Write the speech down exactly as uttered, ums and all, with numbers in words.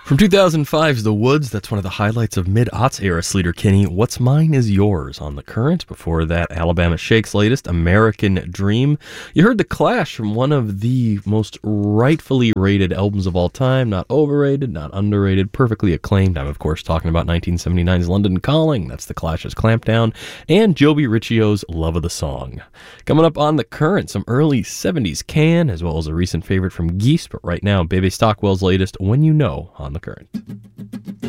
From two thousand five's The Woods, that's one of the highlights of mid-aughts era Sleater Kinney. What's Mine Is Yours on The Current. Before that, Alabama Shake's latest, American Dream. You heard The Clash from one of the most rightfully rated albums of all time. Not overrated, not underrated, perfectly acclaimed. I'm, of course, talking about nineteen seventy-nine's London Calling. That's The Clash's Clampdown. And Joby Riccio's Love of the Song. Coming up on The Current, some early seventies Can, as well as a recent favorite from Geese. But right now, Bebe Stockwell's latest, When You Know, on The Current.